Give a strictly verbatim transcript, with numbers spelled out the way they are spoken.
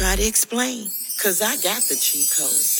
try to explain, cause I got the cheat code.